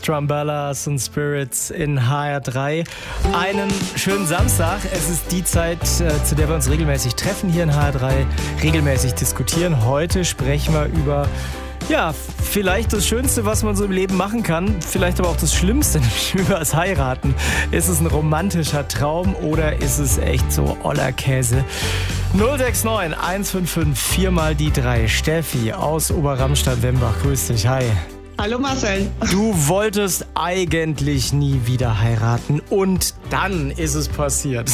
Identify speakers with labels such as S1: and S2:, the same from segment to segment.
S1: Strumbellas und Spirits in HR3. Einen schönen Samstag. Es ist die Zeit, zu der wir uns regelmäßig treffen hier in HR3, regelmäßig diskutieren. Heute sprechen wir über, ja, vielleicht das Schönste, was man so im Leben machen kann, vielleicht aber auch das Schlimmste, nämlich über das Heiraten. Ist es ein romantischer Traum oder ist es echt so oller Käse? 069 155 4 mal die 3. Steffi aus Oberramstadt-Wembach, grüß dich, hi.
S2: Hallo Marcel.
S1: Du wolltest eigentlich nie wieder heiraten und dann ist es passiert.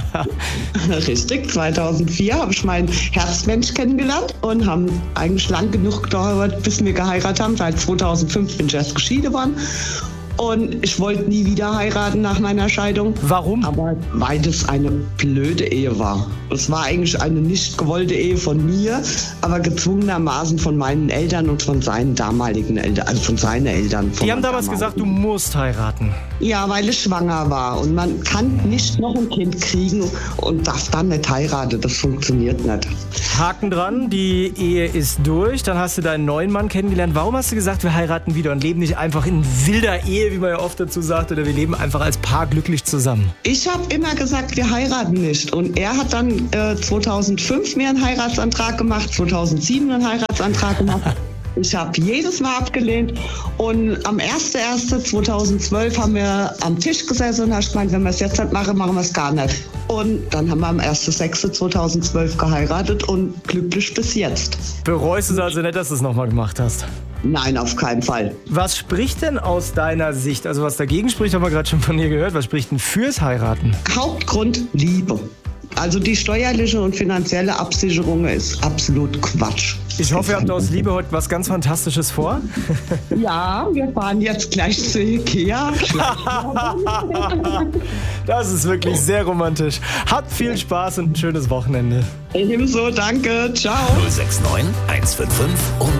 S2: Richtig, 2004 habe ich meinen Herzmensch kennengelernt und haben eigentlich lang genug gedauert, bis wir geheiratet haben. Seit 2005 bin ich erst geschieden worden. Und ich wollte nie wieder heiraten nach meiner Scheidung.
S1: Warum?
S2: Aber weil das eine blöde Ehe war. Es war eigentlich eine nicht gewollte Ehe von mir, aber gezwungenermaßen von meinen Eltern und von seinen damaligen Eltern, also von seinen Eltern.
S1: Die haben damals gesagt, du musst heiraten.
S2: Ja, weil ich schwanger war. Und man kann nicht noch ein Kind kriegen und darf dann nicht heiraten. Das funktioniert nicht.
S1: Haken dran, die Ehe ist durch. Dann hast du deinen neuen Mann kennengelernt. Warum hast du gesagt, wir heiraten wieder und leben nicht einfach in wilder Ehe, wie man ja oft dazu sagt, oder wir leben einfach als Paar glücklich zusammen?
S2: Ich habe immer gesagt, wir heiraten nicht. Und er hat dann 2005 mir einen Heiratsantrag gemacht, 2007 einen Heiratsantrag gemacht. Ich habe jedes Mal abgelehnt und am 1.1.2012 haben wir am Tisch gesessen und habe gemeint, wenn wir es jetzt nicht machen, machen wir es gar nicht. Und dann haben wir am 1.6.2012 geheiratet und glücklich bis jetzt.
S1: Bereust du es also nicht, dass du es nochmal gemacht hast?
S2: Nein, auf keinen Fall.
S1: Was spricht denn aus deiner Sicht, also was dagegen spricht, haben wir gerade schon von dir gehört, was spricht denn fürs Heiraten?
S2: Hauptgrund Liebe. Also die steuerliche und finanzielle Absicherung ist absolut Quatsch.
S1: Ich hoffe, ihr habt aus Liebe heute was ganz Fantastisches vor.
S2: Ja, wir fahren jetzt gleich zu Ikea.
S1: Das ist wirklich sehr romantisch. Habt viel Spaß und ein schönes Wochenende.
S2: Ebenso, danke. Ciao.
S3: 069 155